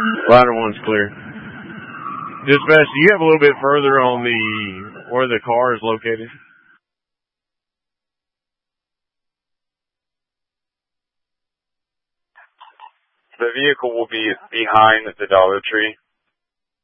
Ladder one's clear. Dispatch, do you have a little bit further on where the car is located? The vehicle will be behind the Dollar Tree.